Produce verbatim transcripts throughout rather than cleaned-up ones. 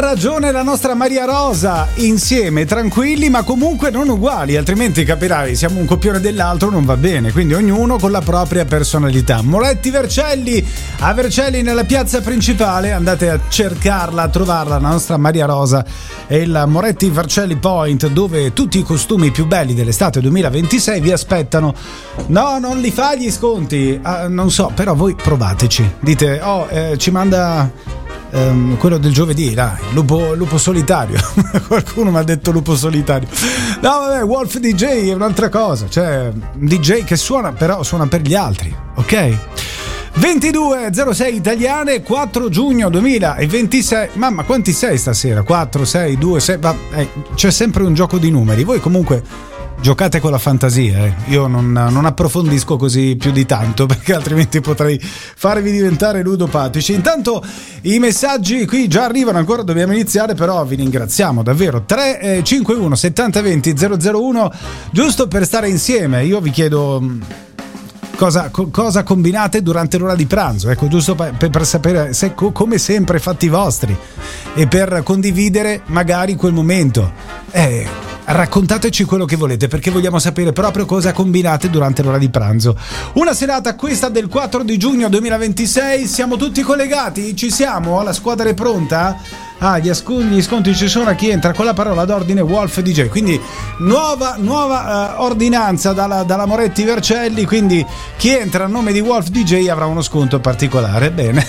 ragione la nostra Maria Rosa, insieme, tranquilli ma comunque non uguali, altrimenti capirai, siamo un copione dell'altro, non va bene, quindi ognuno con la propria personalità. Moretti Vercelli, a Vercelli nella piazza principale, andate a cercarla, a trovarla, la nostra Maria Rosa e il Moretti Vercelli Point, dove tutti i costumi più belli dell'estate duemilaventisei vi aspettano. No, non li fa gli sconti, ah, non so, però voi provateci, dite, oh, eh, ci manda... Um, quello del giovedì, dai, lupo, lupo solitario. Qualcuno mi ha detto lupo solitario. No, vabbè, Wolf D J è un'altra cosa, cioè un D J che suona, però suona per gli altri, ok? ventidue zero sei italiane, quattro giugno duemilaventisei. Mamma, quanti sei stasera? quattro, sei, due, sei. Ma, eh, c'è sempre un gioco di numeri. Voi comunque giocate con la fantasia, eh. Io non, non approfondisco così più di tanto, perché altrimenti potrei farvi diventare ludopatici. Intanto i messaggi qui già arrivano, ancora dobbiamo iniziare, però vi ringraziamo davvero. Tre cinque uno settanta venti zero zero uno, giusto per stare insieme. Io vi chiedo cosa, co, cosa combinate durante l'ora di pranzo, ecco, giusto per, per sapere se, co, come sempre, fatti vostri, e per condividere magari quel momento. Eh, raccontateci quello che volete, perché vogliamo sapere proprio cosa combinate durante l'ora di pranzo. Una serata questa del quattro di giugno duemilaventisei, siamo tutti collegati? Ci siamo? La squadra è pronta? Ah, gli, ascol- gli sconti ci sono a chi entra con la parola d'ordine Wolf D J, quindi nuova, nuova uh, ordinanza dalla, dalla Moretti Vercelli, quindi chi entra a nome di Wolf D J avrà uno sconto particolare. Bene.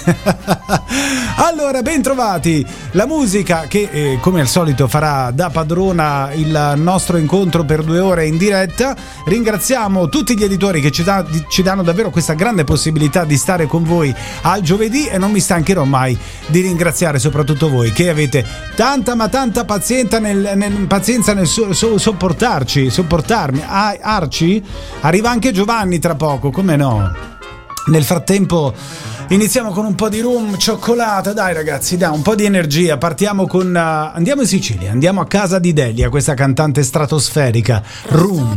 Allora, ben trovati. La musica che eh, come al solito farà da padrona il nostro incontro per due ore in diretta. Ringraziamo tutti gli editori che ci, da- ci danno davvero questa grande possibilità di stare con voi al giovedì, e non mi stancherò mai di ringraziare soprattutto voi che avete tanta ma tanta pazienza nel, nel, pazienza nel so, so, sopportarci, sopportarmi. Ah, Arci, arriva anche Giovanni tra poco, come no? Nel frattempo iniziamo con un po' di rum, cioccolata, dai ragazzi, dai, un po' di energia. Partiamo con uh, andiamo in Sicilia, andiamo a casa di Delia, questa cantante stratosferica. Rum.